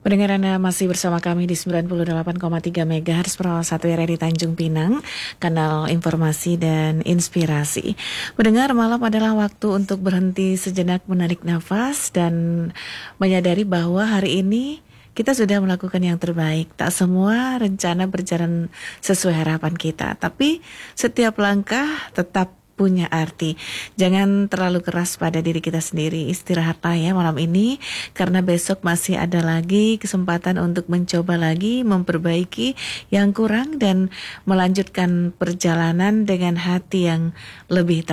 Pendengar Anda masih bersama kami di 98,3 MHz Pro 1 RRI Tanjung Pinang, kanal informasi dan inspirasi. Pendengar, malam adalah waktu untuk berhenti sejenak, menarik nafas dan menyadari bahwa hari ini kita sudah melakukan yang terbaik. Tak semua rencana berjalan sesuai harapan kita, tapi setiap langkah tetap punya arti. Jangan terlalu keras pada diri kita sendiri. Istirahatlah ya malam ini, karena besok masih ada lagi kesempatan untuk mencoba lagi, memperbaiki yang kurang dan melanjutkan perjalanan dengan hati yang lebih